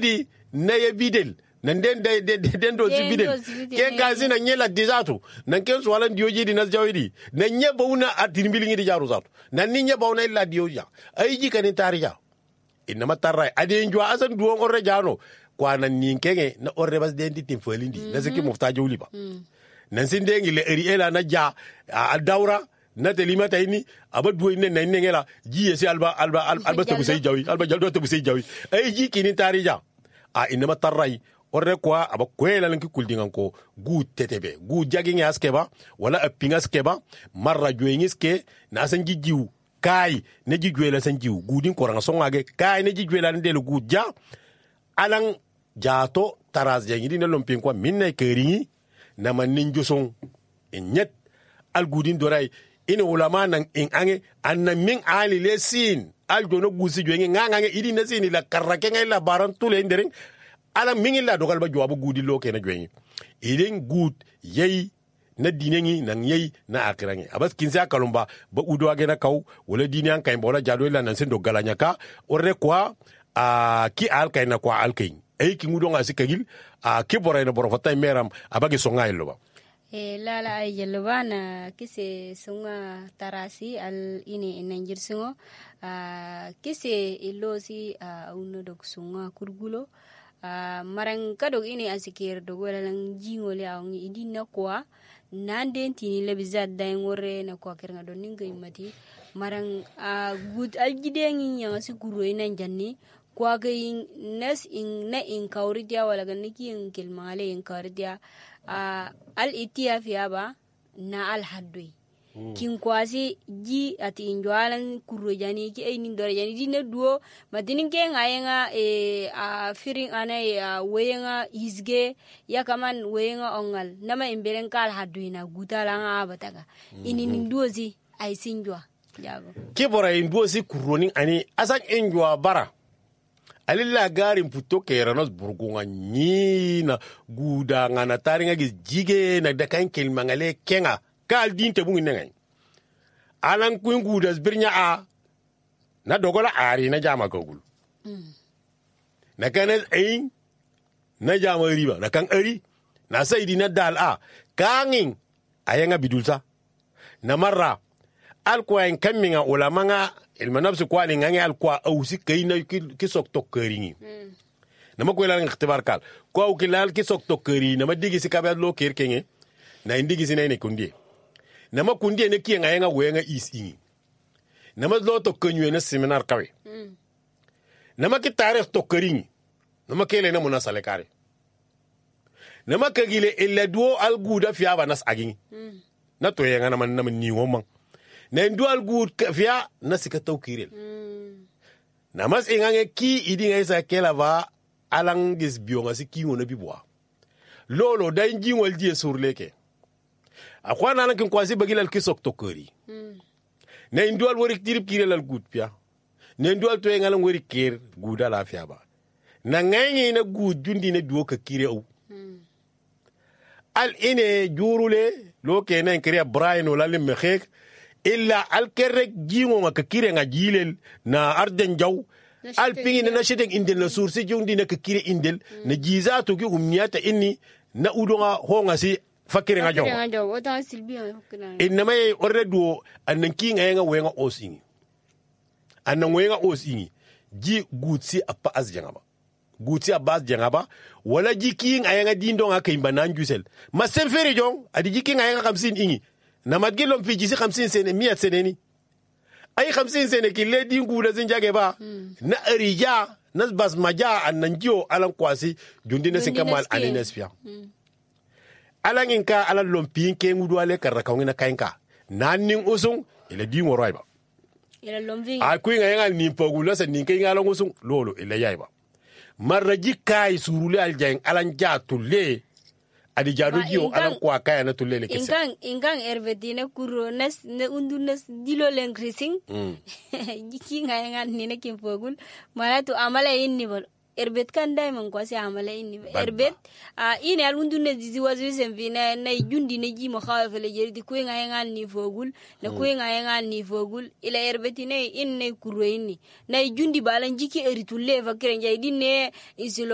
di na ya bidel nan den do bidel ken gazi na nyela dizatu nan ken so walan dioji di nas jawidi nan nye bauna atin bilingi di jaru zatu nan ni nye bauna illa dioja ay ji kan tariya inna matarra ade njwa asan duwon orre jano kwanan nin kenge na orre bas den tin folindi na zaki mufta jawli ba nan sin dengi le eri ela na ja a daura na telima tayni abadu ne nan ngela ji si alba tabu sey jawi alba jaldo tabu sey jawi ay ji kini tarija a inna matarra orre kwa aba kwela lanki kuldingan ko gu tetebe gu jagin askeba wala apinga skeba marra joyingiske na san jijiu kai ne jijwela san jiu gudin koranga songage kai ne jijwela ndelu gudja alang jato taraz jangidi ne lompin kwa minna keringi na manin joson nyet al gudin dorai ina ulama nan in ange anna min ali lesin al dono gusi joyingi ngangange idi na sini la karrake ngai la baran tule ndering ala mingi la dogal ba jowabu gudi loke na joyingi idin gud yayi na dinengi nan yayi na akirangi abas kinsa kalumba ba udo age na kaw wala dini an kay bola jado la nan sen do galanya ka orre kwa ki al kay na kwa al kay ay ki ngudo ngasi kagil ki boray na borofata meram abagi songa iloba lala ay jelbana kise songa tarasi al ini nanjir songo kise ilosi uno dok songa kurgulo marang kadog ini asikir dogola lang jingole awngi idina kwa nanden tini lebizat day ngore na kwa kirnga do ninga imati marang good algidengi nya sikuro ina janni kwa ga nas in na in kauridia wala ga niki in kilmale in kauridia al itiafia ba na al haddoi kin kwasi ji ati injwalan kuro jani ki ay nin dore jani dina duo madinin ke ngayenga firing ana weyenga izge ya kaman weyenga ongal nama imberen kal haduina gutalanga bataga inin duozi ay sinjwa jago kibora induozi kuronin ani asan injwa bara alilla garin puto keranos burgunga nyina guda ngana taringa jige na dakan kilmangale kenga kal dinte bungi nengay alan kuin gudas birnya a na dogola ari na jama kogul na kanes ayin na jama riba na kan ari na saidi na dal a kangin ayanga bidulsa na marra alkwa en kaminga ulamanga ilmanabsu kwa ni ngange alkwa ausi kayna kisok tokkeringi na makwela ng ikhtibar kal kwa ukilal kisok tokkeri na madigi sikabe lo kerkenge na indigi sinene kundie na makundi ne kiyenga yenga wenga isi na mazlo to kanyu na seminar kawe na makitare to karingi na makele na munasale kare na makagile illa duo alguda fiya ba nas agin na to yenga na man ni womman na ndu algud fiya na sika tawkirel na mas ingange ki idinga isa kela va alangis bionga siki wona bibwa lolo dai jingol die surleke akwana lankin kwasi bagilal kisok tokori na indual wori tirip kirelal gud pia na indual to ngalan wori ker guda la fia ba na ngayi na gud jundi na duo ka kire au al ine jurule lo ke na kire Brian wala lim khek illa al kerek jingo ma ka kire nga jilel na arden jaw al pingi na shedek indel na sursi jundi na ka kire indel na jizatu ki umniyata inni na udonga honga si fakire nga jaw otan silbia inama orredo annan ki nga wenga osingi annan wenga osingi ji gutsi apa asjangaba gutsi abas jangaba wala ji ki nga dindo nga kay banan jusel ma sem fere jong adi ji ki nga 50 ingi na madgilom fi ji 50 sene 100 sene ni ay 50 sene ki le di nguda zinjage ba na arija nas bas maja annan jio alan kwasi jundina sinkamal aninespia alangin ka alan lompin ke ngudu ale karaka ngina kainka nanin usung ile di ngoro ayba ila lomving a ku nga ni pogula sa nin ke ngala usung lolo ile yayba marraji kai surule aljain alan jatulle adi jadu jiyo alan kwa kaya na tulle le kese ingang ervetine kuro nas ne undu nas dilo len krising jiki nga ni ne kim pogul malatu amala inni bol erbet kan diamond kwa si amala inni erbet ine al undu ne dizi wazi semvina na jundi ne ji mo khawa fele jeri ku nga ni fogul na ku nga ni fogul ila erbetine inne kuro inni na jundi balan jiki eritulle fakire njay dinne isilo